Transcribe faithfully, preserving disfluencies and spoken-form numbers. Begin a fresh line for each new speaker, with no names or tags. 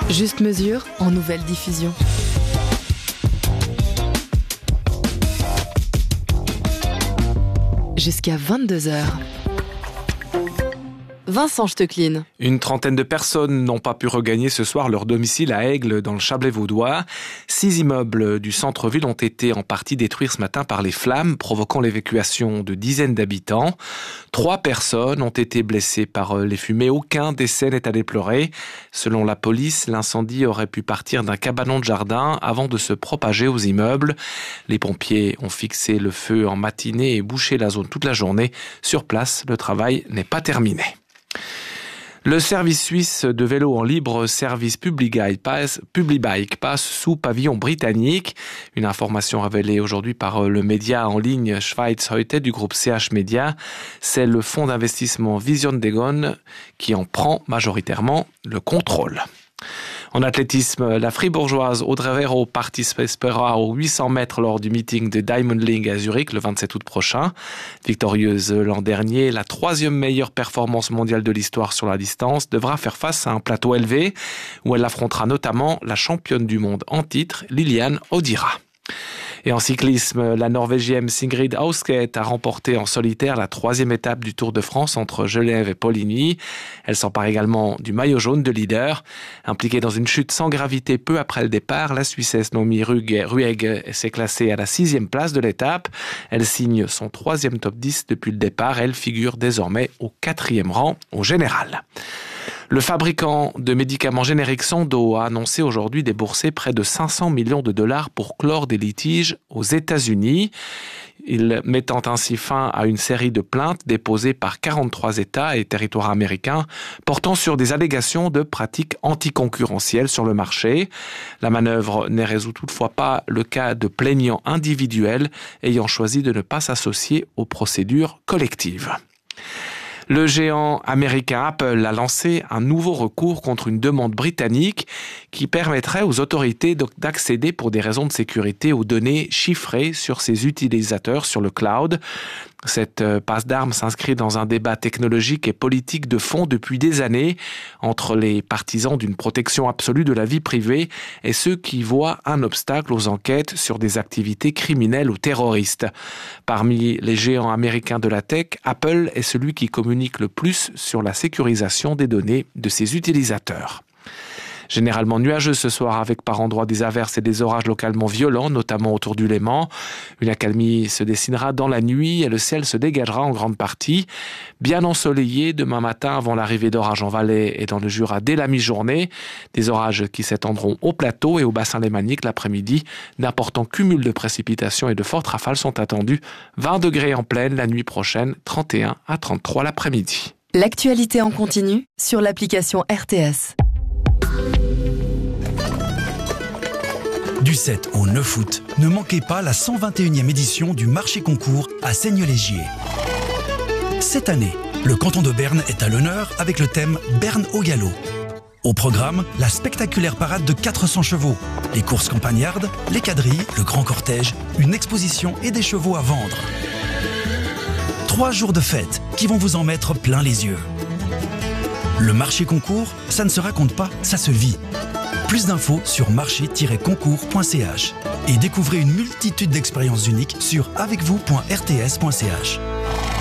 Juste mesure en nouvelle diffusion. Jusqu'à vingt-deux heures. Vincent Stecklin.
Une trentaine de personnes n'ont pas pu regagner ce soir leur domicile à Aigle, dans le Chablais vaudois. Six immeubles du centre-ville ont été en partie détruits ce matin par les flammes, provoquant l'évacuation de dizaines d'habitants. Trois personnes ont été blessées par les fumées. Aucun décès n'est à déplorer. Selon la police, l'incendie aurait pu partir d'un cabanon de jardin avant de se propager aux immeubles. Les pompiers ont fixé le feu en matinée et bouché la zone toute la journée. Sur place, le travail n'est pas terminé. Le service suisse de vélo en libre service Publibike passe, Publibike passe sous pavillon britannique. Une information révélée aujourd'hui par le média en ligne Schweiz Heute du groupe C H Media. C'est le fonds d'investissement Vision Degon qui en prend majoritairement le contrôle. En athlétisme, la fribourgeoise Audrey Véro participera aux huit cents mètres lors du meeting de Diamond League à Zurich le vingt-sept août prochain. Victorieuse l'an dernier, la troisième meilleure performance mondiale de l'histoire sur la distance devra faire face à un plateau élevé où elle affrontera notamment la championne du monde en titre, Liliane Audira. Et en cyclisme, la Norvégienne Sigrid Hausket a remporté en solitaire la troisième étape du Tour de France entre Genève et Poligny. Elle s'empare également du maillot jaune de leader. Impliquée dans une chute sans gravité peu après le départ, la Suissesse Nomi Rueg s'est classée à la sixième place de l'étape. Elle signe son troisième top dix depuis le départ. Elle figure désormais au quatrième rang au général. Le fabricant de médicaments génériques Sandoz a annoncé aujourd'hui débourser près de cinq cents millions de dollars pour clore des litiges aux États-Unis. Il mettant ainsi fin à une série de plaintes déposées par quarante-trois États et territoires américains portant sur des allégations de pratiques anticoncurrentielles sur le marché. La manœuvre ne résout toutefois pas le cas de plaignants individuels ayant choisi de ne pas s'associer aux procédures collectives. Le géant américain Apple a lancé un nouveau recours contre une demande britannique qui permettrait aux autorités d'accéder pour des raisons de sécurité aux données chiffrées sur ses utilisateurs sur le cloud. Cette passe d'armes s'inscrit dans un débat technologique et politique de fond depuis des années entre les partisans d'une protection absolue de la vie privée et ceux qui voient un obstacle aux enquêtes sur des activités criminelles ou terroristes. Parmi les géants américains de la tech, Apple est celui qui communique le plus sur la sécurisation des données de ses utilisateurs. Généralement nuageux ce soir avec par endroits des averses et des orages localement violents, notamment autour du Léman. Une accalmie se dessinera dans la nuit et le ciel se dégagera en grande partie. Bien ensoleillé demain matin avant l'arrivée d'orages en Valais et dans le Jura dès la mi-journée. Des orages qui s'étendront au plateau et au bassin lémanique l'après-midi. D'importants cumuls de précipitations et de fortes rafales sont attendus. vingt degrés en pleine la nuit prochaine, trente et un à trente-trois l'après-midi.
L'actualité en continu sur l'application R T S.
Du sept au neuf août, ne manquez pas la cent vingt et unième édition du marché concours à Seigne-Légier. Cette année, le canton de Berne est à l'honneur avec le thème Berne au galop. Au programme, la spectaculaire parade de quatre cents chevaux, les courses campagnardes, les quadrilles, le grand cortège, une exposition et des chevaux à vendre. Trois jours de fête qui vont vous en mettre plein les yeux. Le marché concours, ça ne se raconte pas, ça se vit. Plus d'infos sur marché tiret concours point c h et découvrez une multitude d'expériences uniques sur avec vous point r t s point c h.